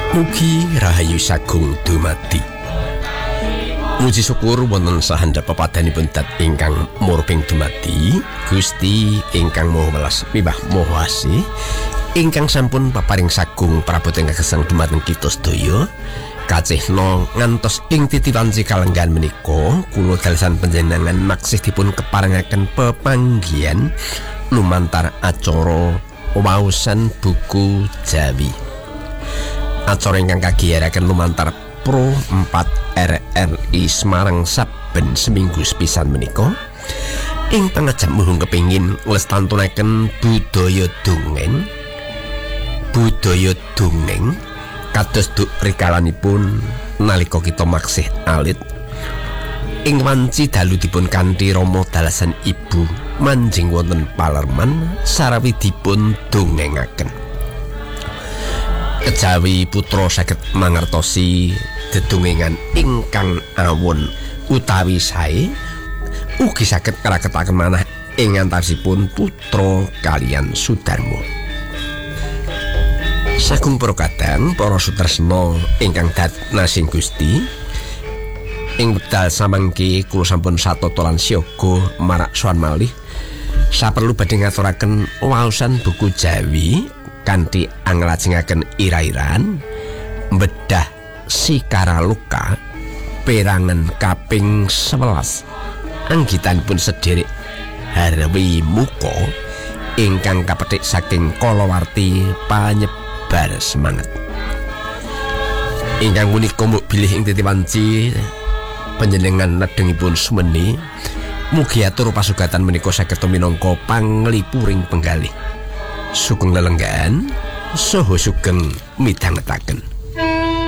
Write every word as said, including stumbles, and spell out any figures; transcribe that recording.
Mugi rahayu sagung dumadi. Muji syukur wonten sahandhap pepadanipun dat ingkang murbing dumadi Gusti ingkang Maha Welas miwah Maha Asih ingkang sampun paparing sagung prabot ingkang gesang dumateng kita sedaya. Kacihna ngantos ing titiwanci kalenggan menika kula dalesan panjenengan maksih dipun keparengaken pepanggihan lumantar acara waosan buku Jawi. Acara ingkang kagiyaraken lumantar Pro empat R R I Semarang saben seminggu sepisan menika ing pangajap muhung kepingin nglestantunaken budaya dongeng budaya dongeng kados duk rikalanipun nalika kita maksih alit ing wanci dalu dipun kanthi rama dalasan ibu manjing wonten Palerman sarawi dipun dongengaken. Kejawi putra saged mangertosi dedongengan ingkang awon utawi sae ugi saged ngraketaken manah ing antawisipun putra kaliyan Sudarma. Sagung para kadang para sutresna ingkang datnasing Gusti ing wekdal samangke kula sampun satata lan siaga marak sowan malih saperlu badhe ngaturaken waosan buku Jawi kanthi anglajengaken ira-iran bedah Sikara Luka perangan kaping sewelas anggitanipun sederek Harwi Muka ingkang kapetik saking kalawarti panyebar semangat ingkang punika mbok bilih ing titiwanci panjenengan nedengipun sumeni mugi atur pasugatan menika saged minangka panglipuring penggalih sugeng lelenggan saha sugeng midhangetaken.